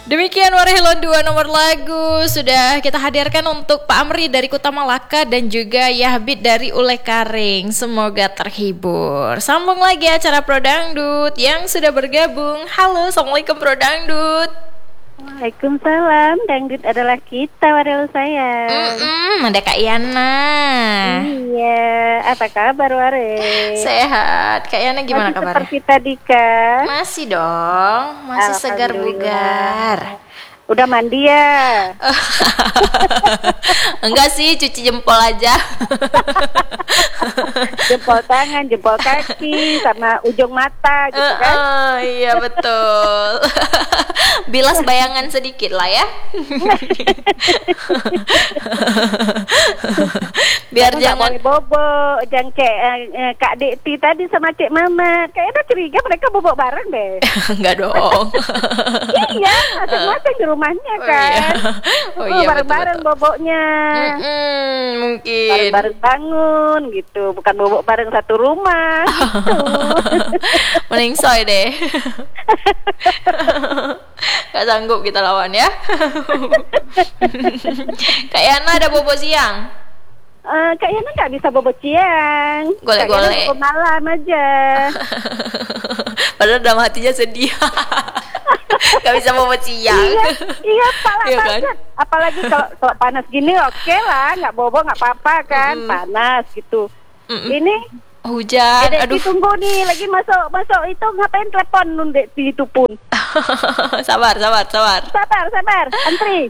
Demikian Warhelon 2 nomor lagu sudah kita hadirkan untuk Pak Amri dari Kuta Malaka dan juga Yahbit dari Ule Karing. Semoga terhibur. Sambung lagi acara Pro Dangdut yang sudah bergabung. Halo, Assalamualaikum Pro Dangdut. Waalaikumsalam, dangdut adalah kita, Warhelon sayang. Ada Kak Yana. Iya, apa kabar Warel? Sehat. Kak Yana gimana masih kabarnya? seperti tadi kah? Masih dong, masih segar bugar. Udah mandi ya? Enggak sih, cuci jempol aja. Jempol tangan, jempol kaki, sama ujung mata gitu kan? Iya betul. Bilas bayangan sedikit lah ya. Biar jangan bobo, jangan kayak Kak Dekti tadi sama Cik Mama. Kayaknya curiga mereka bobok bareng deh. Enggak dong. Iya, masing-masing di rumahnya kan. Oh iya, bareng-bareng boboknya. Mungkin Bareng-bareng bangun gitu, bukan bobok bareng satu rumah. Gitu. Mending soy deh. Gak sanggup kita lawan ya. Kak Yana ada bobo siang? Kak Yana nggak bisa bobo siang. Golek-golek. Bobo malam aja. Padahal dalam hatinya sedih. Gak bisa bobo siang. Iya, pala Iya kan? banget. Apalagi kalau panas gini oke lah, nggak bobo nggak apa-apa kan, panas gitu. Ini hujan. Dek, Aduh. ditunggu nih, lagi masuk itu ngapain telepon nun Dek itu pun. Sabar. Sabar, antri.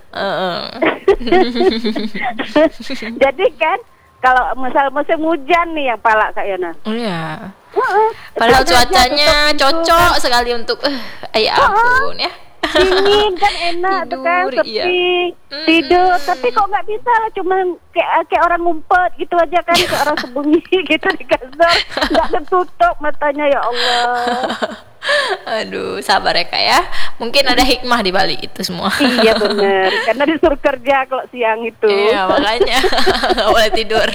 Jadi kan kalau misal musim hujan nih yang pala Kak Yana. Iya. Padahal cuacanya cocok sekali untuk ya ampun ya. Dingin kan enak tuh kan, Tidur, sepi, iya. tidur. Tapi kok nggak bisa lah, cuman kayak orang ngumpet gitu aja kan, kayak orang sembunyi gitu di kasur, nggak tertutup matanya, ya Allah. Aduh, sabar ya Kak ya. Mungkin ada hikmah di balik itu semua. Iya benar, karena disuruh kerja kalau siang itu. Iya makanya nggak boleh tidur.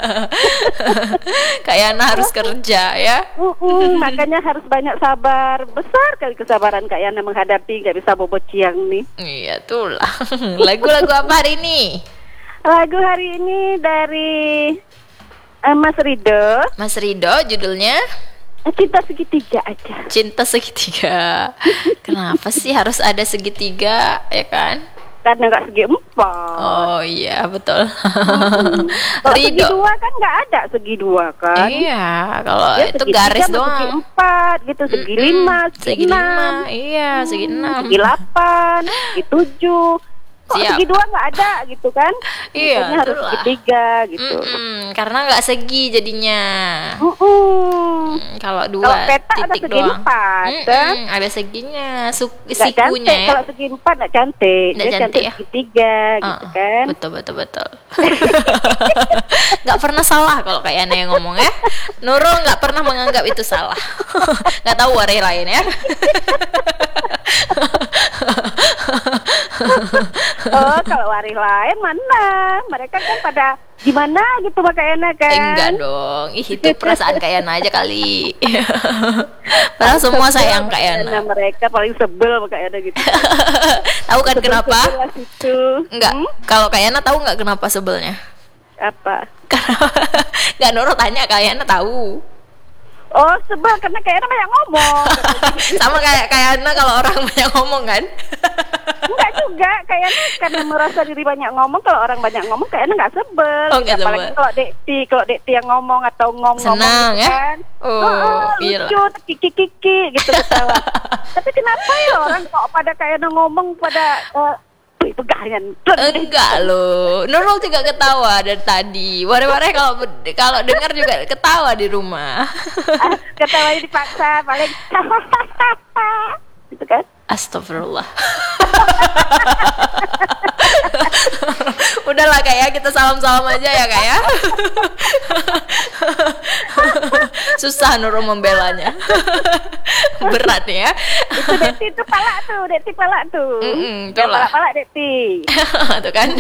Kak Yana harus kerja ya. Makanya harus banyak sabar. Besar kali kesabaran Kak Yana menghadapi nggak bisa bobot siang nih. Iya tuh lah. Lagu-lagu apa hari ini? Lagu hari ini dari Mas Rido. Mas Rido judulnya Cinta Segitiga aja. Cinta Segitiga. Kenapa sih harus ada segitiga ya kan? Karena nggak segi empat. Oh iya betul. Kalau segi dua kan nggak ada segi dua kan? Iya, kalau Ya, itu segi garis tiga, doang. Segi empat gitu, segi lima, Segi enam, 5, iya segi 6. segi 8, segi 7. Kok Siap. segi 2 nggak ada gitu kan? Iya, Makanya harus itulah. segi 3 gitu. Karena nggak segi jadinya. Kalau Kalau 2 peta ada titik segi doang. 4 kan? Ada seginya, Nggak sikunya cantik, ya. kalau segi 4 nggak cantik. Nggak Dia cantik cantik ya? segi 3 gitu kan? Betul. Nggak pernah salah kalau kayak Ana yang ngomong ya. Nurul nggak pernah menganggap itu salah. Nggak tahu warai lain ya. Oh, kalau waris lain mana? Mereka kan pada gimana gitu Mbak Yana kan? Enggak dong. Itu perasaan Kak Yana aja kali. Padahal semua sayang Kak Yana. Mereka paling sebel Mbak Yana gitu. Tahu kan kenapa? Sebel situ. Enggak. Kalau Kak Yana tahu nggak kenapa sebelnya? Apa? Nggak, Nurul tanya Kak Yana tahu. Oh, sebel karena kayaknya banyak ngomong. Sama kayak Yana kalau orang banyak ngomong kan? Enggak juga, kayaknya karena merasa diri banyak ngomong. Kalau orang banyak ngomong kayaknya nggak sebel. Oh, nggak Apalagi sebel. kalau Dekti yang ngomong atau ngomong Senang gitu ya? kan. Oh, iya. Lucu, kiki gitu ketawa. Tapi kenapa ya orang kok pada kayaknya ngomong pada pegangan? Enggak loh, Nurul juga ketawa dari tadi. Ware-ware kalau dengar juga ketawa di rumah. Ketawanya dipaksa paling gitu kan. Astagfirullah. Udahlah kayak kita salam-salam aja ya kayak. Susah Nurul membelanya. Berat ya. Itu Deti itu palak tuh. Betul lah. Palak Deti. Tuh kan.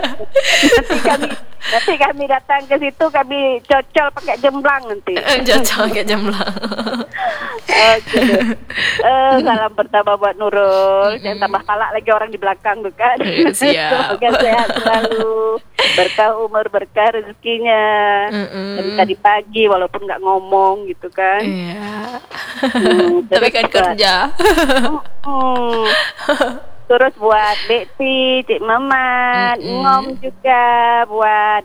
Nanti kami datang ke situ, kami cocol pakai jemblang nanti. Cocok kayak jemblang. Oke. Salam pertama buat Nurul. Jangan tambah palak lagi orang di belakang tuh kan. Siap. Semoga sehat selalu, berkah umur, berkah rezekinya. Dari tadi pagi walaupun nggak ngomong gitu kan. Iya. Tapi kan kerja. Terus buat Betty, Cik Mamat, Ngom juga, buat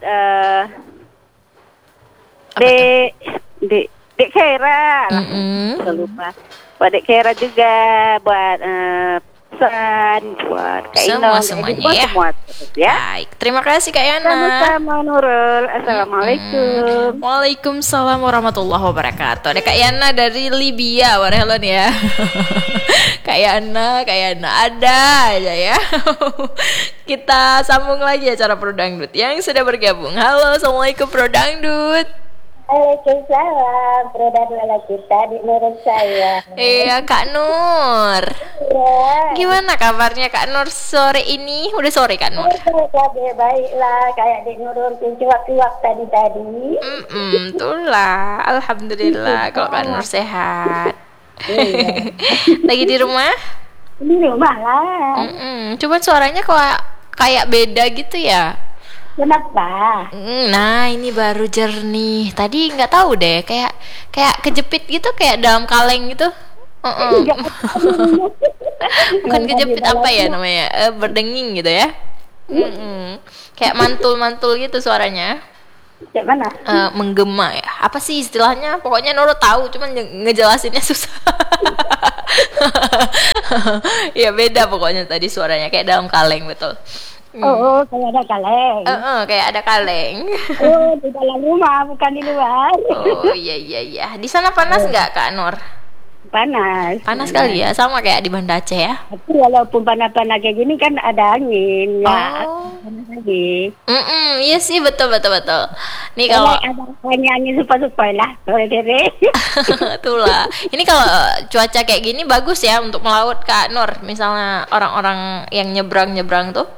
Dek Kera, lupa. Buat Dek Kera juga, buat San, buat Kak Inong, Semuanya ya. Semua ya. Baik, terima kasih Kak Yana. Sama-sama Nurul. Assalamualaikum. Waalaikumsalam warahmatullahi wabarakatuh. Ada Kak Yana dari Libya, warhelon ya. Kak Yana ada aja ya. Kita sambung lagi acara Pro Dangdut yang sudah bergabung. Halo, assalamualaikum Pro Dangdut. Waalaikumsalam. Produk kita di Nurul saya. Iya Kak Nur. Ya. Gimana kabarnya Kak Nur sore ini? Udah sore Kak Nur? Baiklah, kayak di Nurul cuak-cuak tadi. Itulah. Alhamdulillah kalau Kak Nur sehat. Lagi di rumah? Di rumah lah. Cuman suaranya kok kayak beda gitu ya. Kenapa? Nah ini baru jernih. Tadi nggak tahu deh, kayak kejepit gitu, kayak dalam kaleng gitu. Bukan kejepit, apa ya namanya? Berdenging gitu ya. Kayak mantul-mantul gitu suaranya. Kayak mana? Menggema ya. Apa sih istilahnya? Pokoknya Noro tahu, cuman ngejelasinnya susah. Ya beda pokoknya tadi suaranya kayak dalam kaleng, betul. Kayak ada kaleng. Kayak ada kaleng. Di dalam rumah, bukan di luar. Oh iya. Di sana panas nggak Kak Nur? Panas kali ya, sama kayak di Banda Aceh ya. Tapi walaupun panas-panas kayak gini kan ada angin, ya. Panas lagi. Iya sih, betul. Nih kalau ada angin supaya lah, sore-sore. itulah. Ini kalau cuaca kayak gini bagus ya untuk melaut Kak Nur. Misalnya orang-orang yang nyebrang tuh.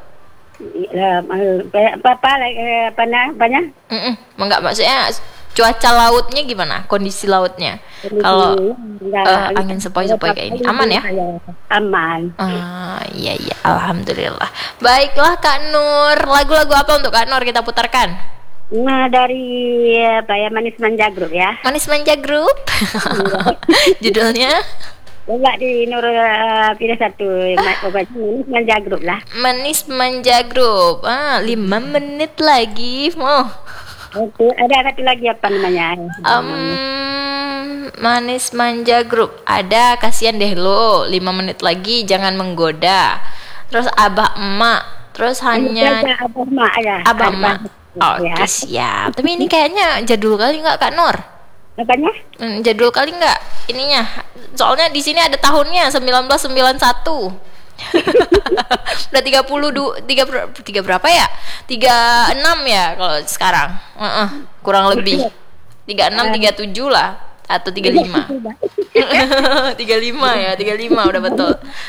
Apanya? Enggak, maksudnya cuaca lautnya gimana? Kondisi lautnya? Kalau angin sepoi-sepoi kayak ini aman ya? Aman. Iya, alhamdulillah. Baiklah Kak Nur, lagu-lagu apa untuk Kak Nur kita putarkan? Nah, dari Manis Manja Group ya. Manis Manja Group. Judulnya? Coba di Nur pilih satu. Manis Manja Group lah. Manis Manja Group. 5 menit lagi. Itu ada satu lagi apa namanya? Manis Manja Group. Ada Kasihan Deh Lo, 5 menit lagi, Jangan Menggoda. Terus Abah Emak. Terus hanya Abah Emak ya. Abah Emak. Oke, siap. Tapi ini kayaknya jadul kali nggak Kak Nur? Apanya? Jadul kali nggak ininya? Soalnya di sini ada tahunnya 1991. Udah 3 berapa ya? 36 ya kalau sekarang. Kurang lebih 36 37 lah atau 35. 35 ya, 35 udah betul.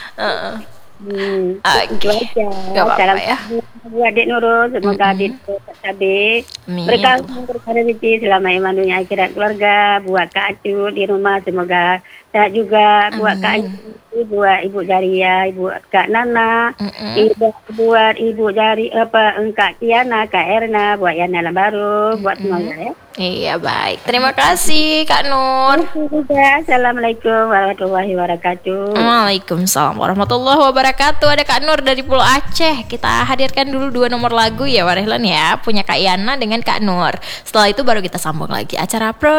Gak apa-apa ya. Adik Nurul, semoga adik cabai berkah rezeki selama iman dunia akhirat keluarga. Buat Kak Acu di rumah semoga sehat juga. Buat Kak Acu, buat Ibu Jaria, Ibu Kak Nana, buat Ibu Jari Kak Kiana, Kak Erna, buat Yana Lambaru, buat semuanya ya. Iya baik, terima kasih Kak Nur. Assalamualaikum warahmatullahi wabarakatuh. Waalaikumsalam warahmatullahi wabarakatuh. Ada Kak Nur dari Pulau Aceh. Kita hadirkan dulu 2 nomor lagu ya Warehlan ya, punya Kak Yana dengan Kak Nur. Setelah itu baru kita sambung lagi acara Pro